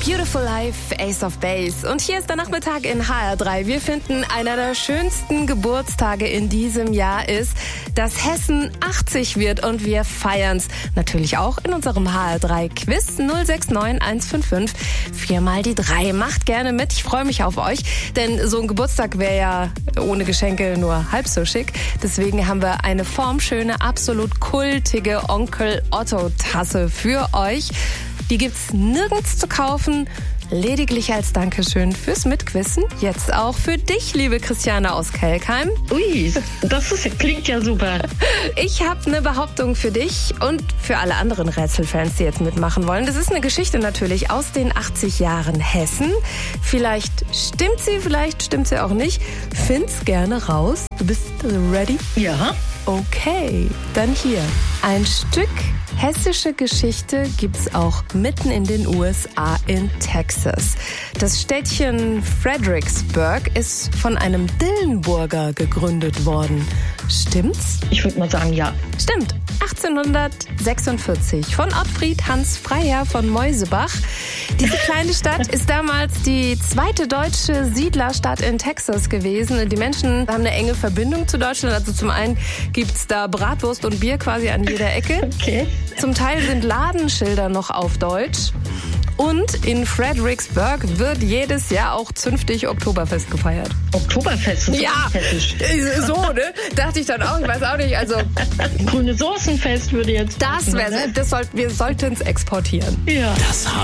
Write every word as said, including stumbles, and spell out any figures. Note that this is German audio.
Beautiful Life, Ace of Base. Und hier ist der Nachmittag in H R drei. Wir finden, einer der schönsten Geburtstage in diesem Jahr ist, dass Hessen achtzig wird und wir feiern's. Natürlich auch in unserem H R drei Quiz null sechs neun eins fünf fünf vier mal die drei. Macht gerne mit, ich freue mich auf euch, denn so ein Geburtstag wäre ja ohne Geschenke nur halb so schick. Deswegen haben wir eine formschöne, absolut kultige Onkel Otto Tasse für euch. Die gibt's nirgends zu kaufen, lediglich als Dankeschön fürs Mitquissen. Jetzt auch für dich, liebe Christiane aus Kelkheim. Ui, das ist, klingt ja super. Ich habe eine Behauptung für dich und für alle anderen Rätselfans, die jetzt mitmachen wollen. Das ist eine Geschichte natürlich aus den achtzig Jahren Hessen. Vielleicht stimmt sie, vielleicht stimmt sie auch nicht. Find's gerne raus. Du bist ready? Ja. Okay, dann hier. Ein Stück hessische Geschichte gibt's auch mitten in den U S A in Texas. Das Städtchen Fredericksburg ist von einem Dillenburger gegründet worden. Stimmt's? Ich würde mal sagen, ja. Stimmt. achtzehnhundertsechsundvierzig von Ottfried Hans Freiherr von Meusebach. Diese kleine Stadt ist damals die zweite deutsche Siedlerstadt in Texas gewesen. Und die Menschen haben eine enge Verbindung zu Deutschland. Also zum einen gibt's da Bratwurst und Bier quasi an jeder Ecke. Okay. Zum Teil sind Ladenschilder noch auf Deutsch. Und in Fredericksburg wird jedes Jahr auch zünftig Oktoberfest gefeiert. Oktoberfest ist Ja, hessisch. so, ne? Dachte ich dann auch, ich weiß auch nicht, also Grüne Soßenfest würde jetzt das passen, wäre, oder? das soll, wir sollten es exportieren. Ja. Das